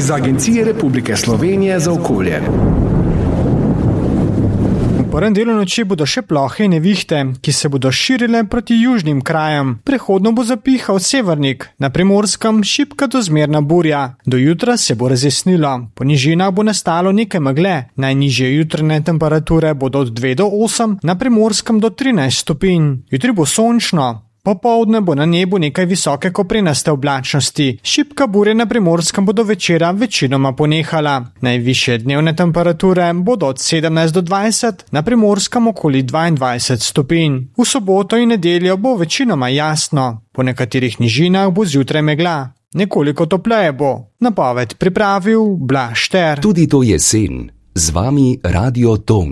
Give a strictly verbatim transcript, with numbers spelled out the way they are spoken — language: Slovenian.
iz Agencije Republike Slovenije za okolje. V prvem delu noči bodo še plohe in nevihte, ki se bodo širile proti južnim krajem. Prehodno bo zapihal severnik, na Primorskem šibka do zmerna burja. Do jutra se bo razjasnilo. Po nižinah bo nastalo nekaj megle. Najnižje jutranje temperature bodo od dve do osem, na Primorskem do trinajst stopinj. Jutri bo sončno. Popoldne bo na nebu nekaj visoke koprenaste oblačnosti. Šibka burja na Primorskem bo do večera večinoma ponehala. Najvišje dnevne temperature bodo od sedemnajst do dvajset, na Primorskem okoli dvaindvajset stopinj. V soboto in nedeljo bo večinoma jasno. Po nekaterih nižinah bo zjutraj megla. Nekoliko topleje bo. Napoved pripravil Blaž Šter. Tudi to jesen. Z vami Radio Tomi.